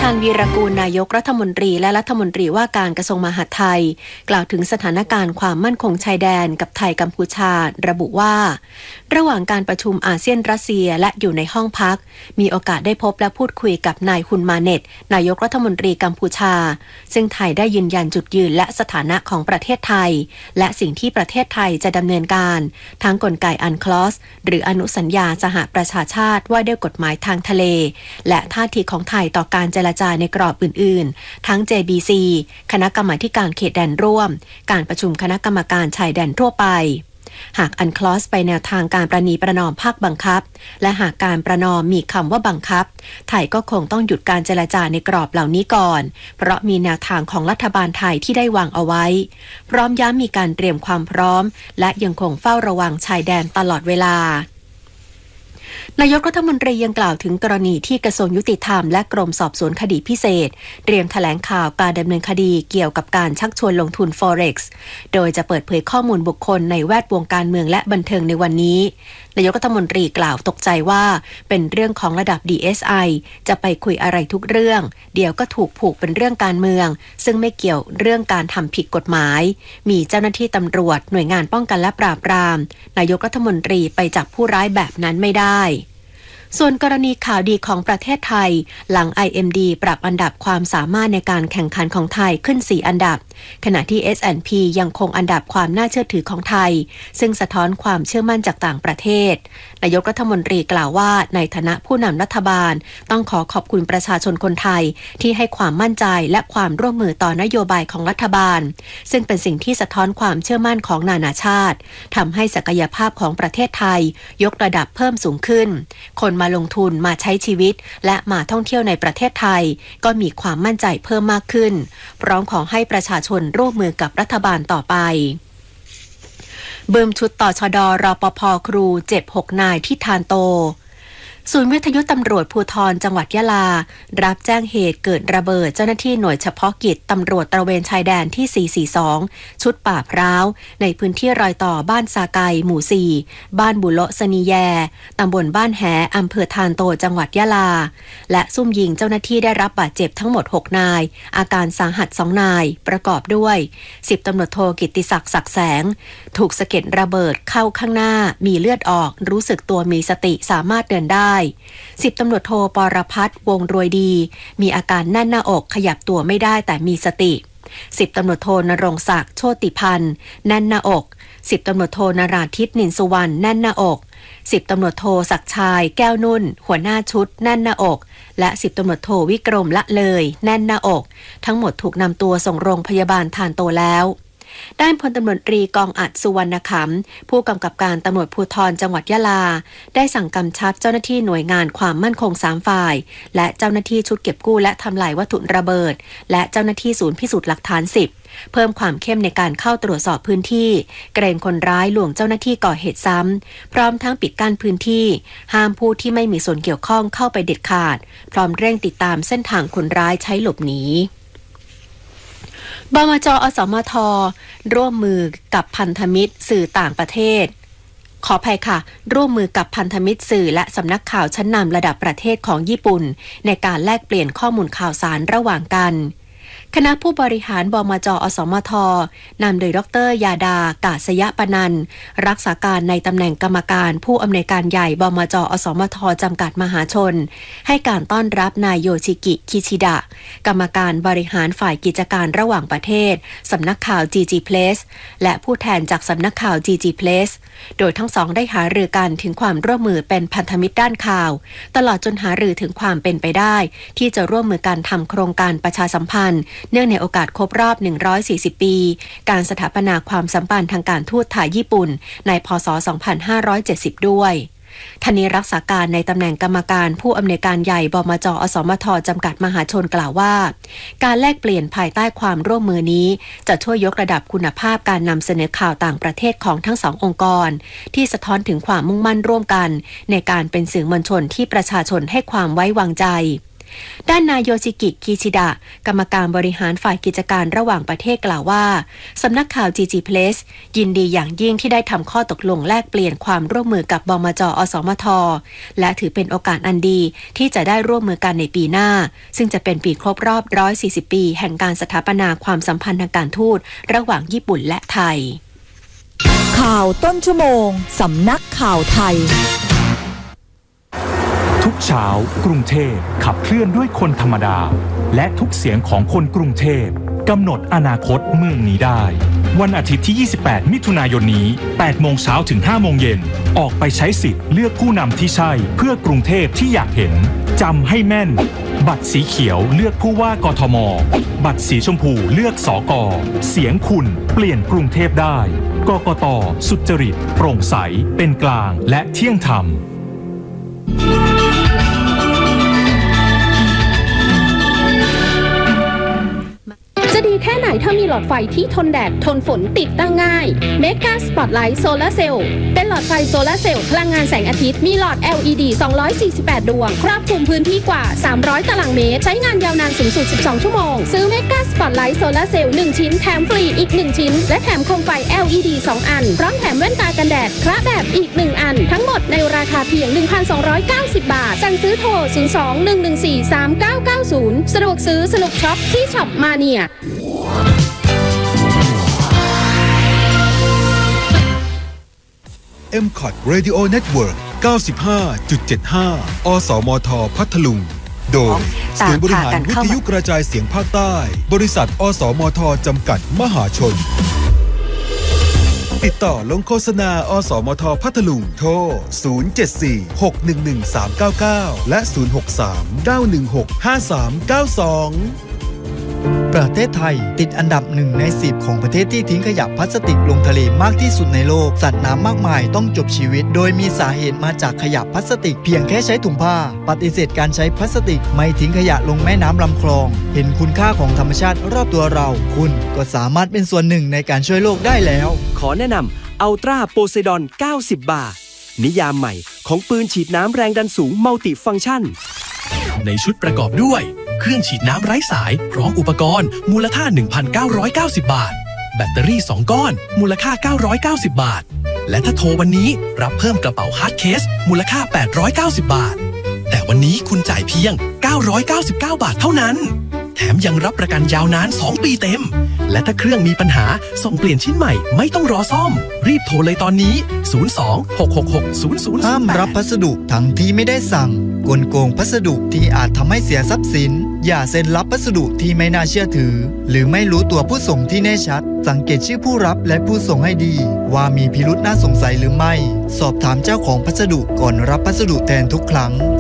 ชาญวีรกูลนายกรัฐมนตรีและรัฐมนตรีว่าการกระทรวงมหาดไทยกล่าวถึงสถานการณ์ความมั่นคงชายแดนกับไทยกัมพูชาระบุว่าระหว่างการประชุมอาเซียนรัสเซียและอยู่ในห้องพักมีโอกาสได้พบและพูดคุยกับนายฮุนมาเน็ตนายกรัฐมนตรีกัมพูชาซึ่งไทยได้ยืนยันจุดยืนและสถานะของประเทศไทยและสิ่งที่ประเทศไทยจะดำเนินการทั้งกลไกอันคลอสหรืออนุสัญญาสหประชาชาติว่าด้วยกฎหมายทางทะเลและท่าทีของไทยต่อการเจรจาในกรอบอื่นๆทั้ง JBC คณะกรรมาธิการเขตแดนร่วมการประชุมคณะกรรมการชายแดนทั่วไปหากอันคลอสไปแนวทางการประนีประนอมภาคบังคับและหากการประนอมมีคำว่าบังคับไทยก็คงต้องหยุดการเจรจาในกรอบเหล่านี้ก่อนเพราะมีแนวทางของรัฐบาลไทยที่ได้วางเอาไว้พร้อมย้ำมีการเตรียมความพร้อมและยังคงเฝ้าระวังชายแดนตลอดเวลานายกรัฐมนตรียังกล่าวถึงกรณีที่กระทรวงยุติธรรมและกรมสอบสวนคดีพิเศษเตรียมแถลงข่าวการดำเนินคดีเกี่ยวกับการชักชวนลงทุน Forex โดยจะเปิดเผยข้อมูลบุคคลในแวดวงการเมืองและบันเทิงในวันนี้นายกรัฐมนตรีกล่าวตกใจว่าเป็นเรื่องของระดับ DSI จะไปคุยอะไรทุกเรื่องเดี๋ยวก็ถูกผูกเป็นเรื่องการเมืองซึ่งไม่เกี่ยวเรื่องการทำผิดกฎหมายมีเจ้าหน้าที่ตำรวจหน่วยงานป้องกันและปราบปรามนายกรัฐมนตรีไปจับผู้ร้ายแบบนั้นไม่ได้ส่วนกรณีข่าวดีของประเทศไทยหลัง IMD ปรับอันดับความสามารถในการแข่งขันของไทยขึ้น4อันดับขณะที่ S&P ยังคงอันดับความน่าเชื่อถือของไทยซึ่งสะท้อนความเชื่อมั่นจากต่างประเทศนายกรัฐมนตรีกล่าวว่าในฐานะผู้นำรัฐบาลต้องขอขอบคุณประชาชนคนไทยที่ให้ความมั่นใจและความร่วมมือต่อนโยบายของรัฐบาลซึ่งเป็นสิ่งที่สะท้อนความเชื่อมั่นของนานาชาติทำให้ศักยภาพของประเทศไทยยกระดับเพิ่มสูงขึ้นคนมาลงทุนมาใช้ชีวิตและมาท่องเที่ยวในประเทศไทยก็มีความมั่นใจเพิ่มมากขึ้นพร้อมขอให้ประชาชนร่วมมือกับรัฐบาลต่อไปบึ้มชุดต่อชด.รปภ.ครูเจ็บ6นายที่ทานโตศูนย์วิทยุตำรวจภูธรจังหวัดยะลารับแจ้งเหตุเกิดระเบิดเจ้าหน้าที่หน่วยเฉพาะกิจตำรวจตระเวนชายแดนที่442ชุดป่าพร้าวในพื้นที่รอยต่อบ้านสาไกหมู่4บ้านบุโละสนีแยตำบลบ้านแหอำเภอทานโตจังหวัดยะลาและซุ่มยิงเจ้าหน้าที่ได้รับบาดเจ็บทั้งหมด6นายอาการสาหัส2นายประกอบด้วย10ตำรวจโทกิตติศักดิ์ศักดิ์แสงถูกสะเก็ดระเบิดเข้าข้างหน้ามีเลือดออกรู้สึกตัวมีสติสามารถเดินได้10ตำรวจโทปรพัฒน์วงรวยดีมีอาการแน่นหน้าอกขยับตัวไม่ได้แต่มีสติ10ตำรวจโทนรงศักดิ์โชติพันธ์แน่นหน้าอก10ตำรวจโทนราธิปนินสุวรรณแน่นหน้าอก10ตำรวจโทศักดิ์ชายแก้วนุ่นหัวหน้าชุดแน่นหน้าอกและ10ตำรวจโทวิกรมละเลยแน่นหน้าอกทั้งหมดถูกนำตัวส่งโรงพยาบาลทานโตแล้วด้านพลตำรวจตรีกองอัดสุวรรณขำผู้กำกับการตำรวจภูธรจังหวัดยะลาได้สั่งกำชับเจ้าหน้าที่หน่วยงานความมั่นคง3ฝ่ายและเจ้าหน้าที่ชุดเก็บกู้และทำลายวัตถุระเบิดและเจ้าหน้าที่ศูนย์พิสูจน์หลักฐาน10เพิ่มความเข้มในการเข้าตรวจสอบพื้นที่เกรงคนร้ายลวงเจ้าหน้าที่ก่อเหตุซ้ำพร้อมทั้งปิดกั้นพื้นที่ห้ามผู้ที่ไม่มีส่วนเกี่ยวข้องเข้าไปเด็ดขาดพร้อมเร่งติดตามเส้นทางคนร้ายใช้หลบหนีบมจ.อสมท.ร่วมมือกับพันธมิตรสื่อต่างประเทศขออภัยค่ะร่วมมือกับพันธมิตรสื่อและสำนักข่าวชั้นนำระดับประเทศของญี่ปุ่นในการแลกเปลี่ยนข้อมูลข่าวสารระหว่างกันคณะผู้บริหารบมจ.อสมท.นำโดยดร.ยาดากาศยปนันท์รักษาการในตำแหน่งกรรมการผู้อำนวยการใหญ่บมจ.อสมท.จำกัดมหาชนให้การต้อนรับนายโยชิกิคิชิดะกรรมการบริหารฝ่ายกิจการระหว่างประเทศสำนักข่าว GG Place และผู้แทนจากสำนักข่าว GG Place โดยทั้งสองได้หารือกันถึงความร่วมมือเป็นพันธมิตรด้านข่าวตลอดจนหารือถึงความเป็นไปได้ที่จะร่วมมือกันทำโครงการประชาสัมพันธ์เนื่องในโอกาสครบรอบ140ปีการสถาปนาความสัมพันธ์ทางการทูตไทยญี่ปุ่นในพ.ศ. 2570ด้วยท่านนี้รักษาการในตำแหน่งกรรมการผู้อำนวยการใหญ่บมจ.อสมท.จำกัดมหาชนกล่าวว่าการแลกเปลี่ยนภายใต้ความร่วมมือนี้จะช่วยยกระดับคุณภาพการนำเสนอข่าวต่างประเทศของทั้งสององค์กรที่สะท้อนถึงความมุ่งมั่นร่วมกันในการเป็นสื่อมวลชนที่ประชาชนให้ความไว้วางใจด้านนายโยชิกิ คิชิดะกรรมการบริหารฝ่ายกิจการระหว่างประเทศกล่าวว่าสำนักข่าว GG Press ยินดีอย่างยิ่งที่ได้ทำข้อตกลงแลกเปลี่ยนความร่วมมือกับบมจ.อสมท.และถือเป็นโอกาสอันดีที่จะได้ร่วมมือกันในปีหน้าซึ่งจะเป็นปีครบรอบ140 ปีแห่งการสถาปนาความสัมพันธ์ทางการทูตระหว่างญี่ปุ่นและไทยข่าวต้นชั่วโมงสำนักข่าวไทยทุกเช้ากรุงเทพขับเคลื่อนด้วยคนธรรมดาและทุกเสียงของคนกรุงเทพกำหนดอนาคตเมืองนี้ได้วันอาทิตย์ที่28มิถุนายนนี้8โมงเช้าถึง5โมงเย็นออกไปใช้สิทธิ์เลือกผู้นำที่ใช่เพื่อกรุงเทพที่อยากเห็นจำให้แม่นบัตรสีเขียวเลือกผู้ว่ากทมบัตรสีชมพูเลือกสก.เสียงคุณเปลี่ยนกรุงเทพได้กกต.สุจริตโปร่งใสเป็นกลางและเที่ยงธรรมจะดีแค่ไหนถ้ามีหลอดไฟที่ทนแดดทนฝนติดตั้งง่าย Mega Spotlight Solar Cell เป็นหลอดไฟโซลาร์เซลล์พลังงานแสงอาทิตย์มีหลอด LED 248 ดวงครอบคลุมพื้นที่กว่า300ตารางเมตรใช้งานยาวนานสูงสุด12ชั่วโมงซื้อ Mega Spotlight Solar Cell 1 ชิ้นแถมฟรีอีก1ชิ้นและแถมโคมไฟ LED 2 อันพร้อมแถมแว่นตากันแดดคละแบบอีก1อันทั้งหมดในราคาเพียง 1,290 บาทสั่งซื้อโทร 02-114-3990 สะดวกซื้อสนุกช็อปที่ช็อปมาเนีย MCOT Radio Network 95.75 อสมท พัทลุงโดยศูนย์บริหารวิทยุกระจายเสียงภาคใต้บริษัทอสมท จำกัดมหาชนติดต่อลงโฆษณาอสมท พัทลุงโทร 074-611-399 และ 063-916-5392 ประเทศไทยติดอันดับ1ใน10ของประเทศที่ทิ้งขยะพลาสติกลงทะเลมากที่สุดในโลกสัตว์น้ำมากมายต้องจบชีวิตโดยมีสาเหตุมาจากขยะพลาสติกเพียงแค่ใช้ถุงผ้าปฏิเสธการใช้พลาสติกไม่ทิ้งขยะลงแม่น้ำลำคลองเห็นคุณค่าของธรรมชาติรอบตัวเราคุณก็สามารถเป็นส่วนหนึ่งในการช่วยโลกได้แล้วขอแนะนำอัลตราโพไซดอน90 บาทนิยามใหม่ของปืนฉีดน้ำแรงดันสูงมัลติฟังก์ชันในชุดประกอบด้วยเครื่องฉีดน้ำไร้สายพร้อมอุปกรณ์มูลค่า 1,990 บาทแบตเตอรี่2ก้อนมูลค่า990 บาทและถ้าโทรวันนี้รับเพิ่มกระเป๋าฮาร์ดเคสมูลค่า890 บาทแต่วันนี้คุณจ่ายเพียง999 บาทเท่านั้นแถมยังรับประกันยาวนาน2 ปีเต็มและถ้าเครื่องมีปัญหาส่งเปลี่ยนชิ้นใหม่ไม่ต้องรอซ่อมรีบโทรเลยตอนนี้02-666-0008ห้ามรับพัสดุทั้งที่ไม่ได้สั่งกลโกงพัสดุที่อาจทำให้เสียทรัพย์สินอย่าเซ็นรับพัสดุที่ไม่น่าเชื่อถือหรือไม่รู้ตัวผู้ส่งที่แน่ชัดสังเกตชื่อผู้รับและผู้ส่งให้ดีว่ามีพิรุธน่าสงสัยหรือไม่สอบถามเจ้าของพัสดุก่อนรับพัสดุแทนทุกครั้ง